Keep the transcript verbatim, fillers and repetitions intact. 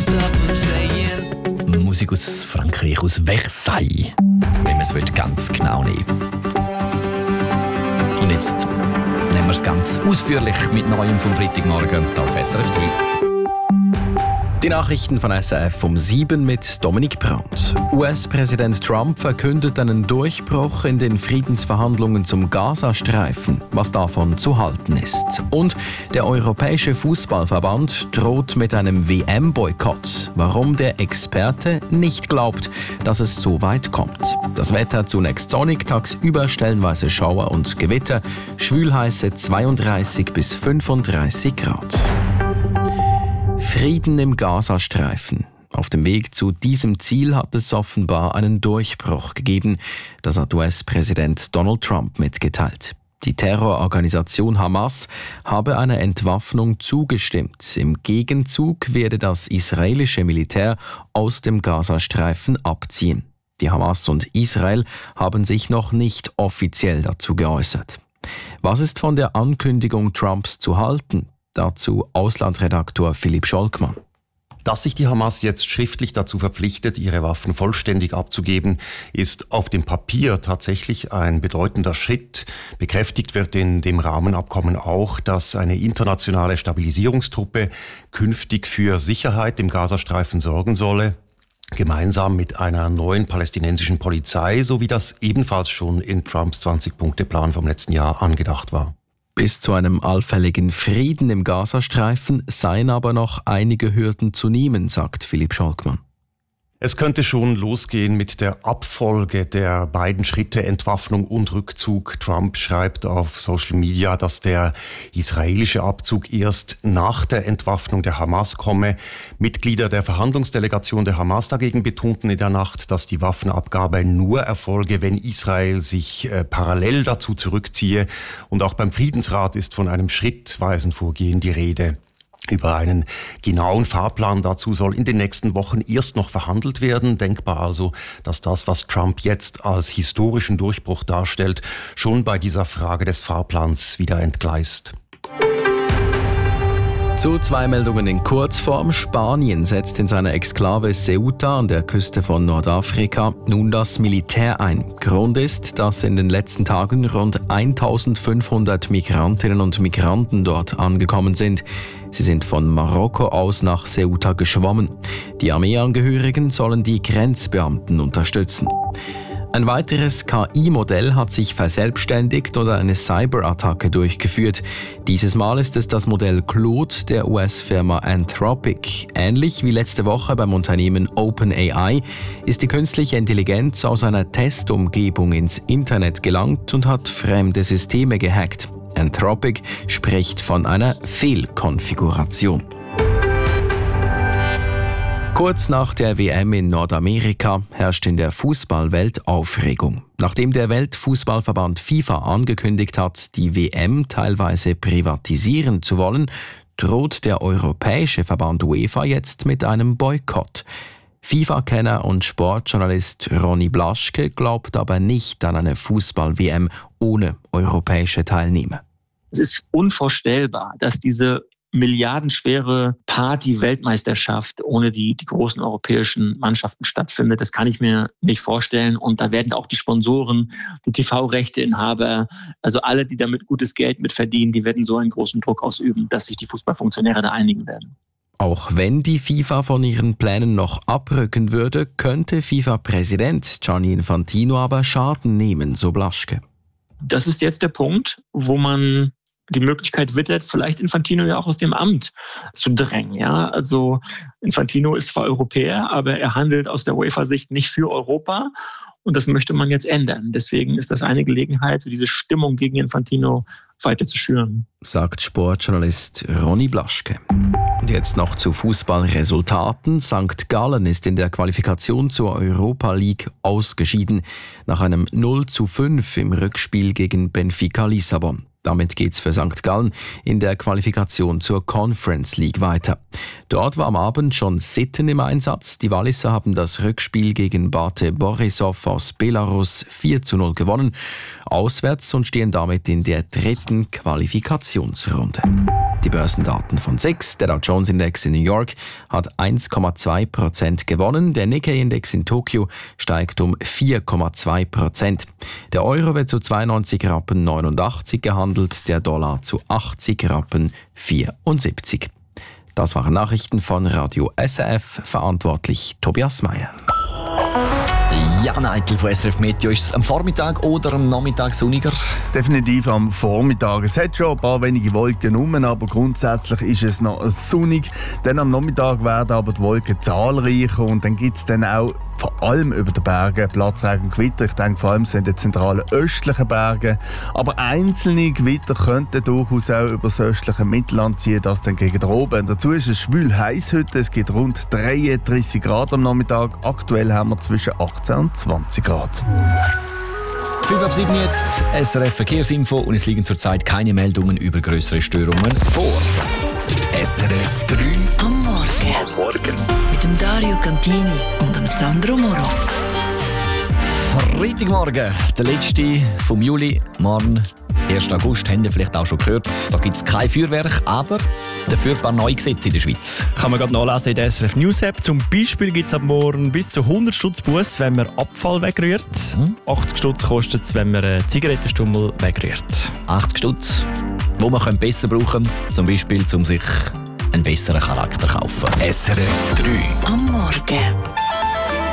Musik aus Frankreich, aus Versailles, wenn man es ganz genau nehmen will. Und jetzt nehmen wir es ganz ausführlich mit Neuem vom Freitagmorgen auf S R F drei. Die Nachrichten von S R F um sieben mit Dominik Brandt. U S-Präsident Trump verkündet einen Durchbruch in den Friedensverhandlungen zum Gazastreifen, was davon zu halten ist. Und der Europäische Fußballverband droht mit einem W M-Boykott, warum der Experte nicht glaubt, dass es so weit kommt. Das Wetter zunächst sonnig, tagsüber stellenweise Schauer und Gewitter, schwülheiße zweiunddreißig bis fünfunddreißig Grad. Frieden im Gazastreifen. Auf dem Weg zu diesem Ziel hat es offenbar einen Durchbruch gegeben. Das hat U S-Präsident Donald Trump mitgeteilt. Die Terrororganisation Hamas habe einer Entwaffnung zugestimmt. Im Gegenzug werde das israelische Militär aus dem Gazastreifen abziehen. Die Hamas und Israel haben sich noch nicht offiziell dazu geäußert. Was ist von der Ankündigung Trumps zu halten? Dazu Auslandredaktor Philipp Scholkmann. Dass sich die Hamas jetzt schriftlich dazu verpflichtet, ihre Waffen vollständig abzugeben, ist auf dem Papier tatsächlich ein bedeutender Schritt. Bekräftigt wird in dem Rahmenabkommen auch, dass eine internationale Stabilisierungstruppe künftig für Sicherheit im Gazastreifen sorgen solle, gemeinsam mit einer neuen palästinensischen Polizei, so wie das ebenfalls schon in Trumps zwanzig-Punkte-Plan vom letzten Jahr angedacht war. Bis zu einem allfälligen Frieden im Gazastreifen seien aber noch einige Hürden zu nehmen, sagt Philipp Scholkmann. Es könnte schon losgehen mit der Abfolge der beiden Schritte Entwaffnung und Rückzug. Trump schreibt auf Social Media, dass der israelische Abzug erst nach der Entwaffnung der Hamas komme. Mitglieder der Verhandlungsdelegation der Hamas dagegen betonten in der Nacht, dass die Waffenabgabe nur erfolge, wenn Israel sich äh, parallel dazu zurückziehe. Und auch beim Friedensrat ist von einem schrittweisen Vorgehen die Rede. Über einen genauen Fahrplan dazu soll in den nächsten Wochen erst noch verhandelt werden. Denkbar also, dass das, was Trump jetzt als historischen Durchbruch darstellt, schon bei dieser Frage des Fahrplans wieder entgleist. Zu zwei Meldungen in Kurzform. Spanien setzt in seiner Exklave Ceuta an der Küste von Nordafrika nun das Militär ein. Grund ist, dass in den letzten Tagen rund eintausendfünfhundert Migrantinnen und Migranten dort angekommen sind. Sie sind von Marokko aus nach Ceuta geschwommen. Die Armeeangehörigen sollen die Grenzbeamten unterstützen. Ein weiteres K I-Modell hat sich verselbstständigt oder eine Cyberattacke durchgeführt. Dieses Mal ist es das Modell Claude der U S-Firma Anthropic. Ähnlich wie letzte Woche beim Unternehmen OpenAI ist die künstliche Intelligenz aus einer Testumgebung ins Internet gelangt und hat fremde Systeme gehackt. Anthropic spricht von einer Fehlkonfiguration. Kurz nach der W M in Nordamerika herrscht in der Fußballwelt Aufregung. Nachdem der Weltfußballverband FIFA angekündigt hat, die W M teilweise privatisieren zu wollen, droht der Europäische Verband UEFA jetzt mit einem Boykott. FIFA-Kenner und Sportjournalist Ronny Blaschke glaubt aber nicht an eine Fußball-W M ohne europäische Teilnehmer. Es ist unvorstellbar, dass diese milliardenschwere Party-Weltmeisterschaft ohne die, die großen europäischen Mannschaften stattfindet. Das kann ich mir nicht vorstellen. Und da werden auch die Sponsoren, die T V-Rechteinhaber, also alle, die damit gutes Geld mitverdienen, die werden so einen großen Druck ausüben, dass sich die Fußballfunktionäre da einigen werden. Auch wenn die FIFA von ihren Plänen noch abrücken würde, könnte FIFA-Präsident Gianni Infantino aber Schaden nehmen, so Blaschke. Das ist jetzt der Punkt, wo man die Möglichkeit wittert, vielleicht Infantino ja auch aus dem Amt zu drängen. Ja, also Infantino ist zwar Europäer, aber er handelt aus der UEFA-Sicht nicht für Europa. Und das möchte man jetzt ändern. Deswegen ist das eine Gelegenheit, so diese Stimmung gegen Infantino weiter zu schüren. Sagt Sportjournalist Ronny Blaschke. Und jetzt noch zu Fußballresultaten. Sankt Gallen ist in der Qualifikation zur Europa League ausgeschieden. Nach einem null zu fünf im Rückspiel gegen Benfica Lissabon. Damit geht's für Sankt Gallen in der Qualifikation zur Conference League weiter. Dort war am Abend schon Sitten im Einsatz. Die Walliser haben das Rückspiel gegen Bate Borisov aus Belarus vier zu null gewonnen, auswärts und stehen damit in der dritten Qualifikationsrunde. Die Börsendaten von S I X, der Dow Jones Index in New York, hat eins Komma zwei Prozent gewonnen. Der Nikkei-Index in Tokio steigt um vier Komma zwei Prozent. Der Euro wird zu zweiundneunzig Rappen neunundachtzig gehandelt, der Dollar zu achtzig Rappen vierundsiebzig. Das waren Nachrichten von Radio S R F, verantwortlich Tobias Meyer. Ja, Neitel von S R F Meteo. Ist es am Vormittag oder am Nachmittag sonniger? Definitiv am Vormittag. Es hat schon ein paar wenige Wolken rum, aber grundsätzlich ist es noch sonnig. Dann am Nachmittag werden aber die Wolken zahlreicher und dann gibt es dann auch vor allem über den Bergen Platzregen und Gewitter. Ich denke vor allem in den zentralen östlichen Bergen. Aber einzelne Gewitter könnten durchaus auch über das östliche Mittelland ziehen, das dann gegen den Oben. Dazu ist es schwül heiß heute. Es gibt rund dreiunddreißig Grad am Nachmittag. Aktuell haben wir zwischen achtzehn und zwanzig Grad. fünf ab sieben jetzt, S R F Verkehrsinfo und es liegen zurzeit keine Meldungen über größere Störungen vor. S R F drei am Morgen. Am Morgen. Mit dem Dario Cantini und dem Sandro Moro. Freitagmorgen, der letzte vom Juli, morgen ersten August, haben ihr vielleicht auch schon gehört. Da gibt es kein Feuerwerk, aber dafür ein paar neue Gesetze in der Schweiz. Kann man gerade nachlesen in der S R F News App. Zum Beispiel gibt es ab morgen bis zu hundert Stutz Buß, wenn man Abfall wegrührt. Mhm. achtzig Stutz kostet es, wenn man einen Zigarettenstummel wegrührt. achtzig Stutz, wo man besser brauchen kann, zum Beispiel, um sich einen besseren Charakter zu kaufen. S R F drei am Morgen.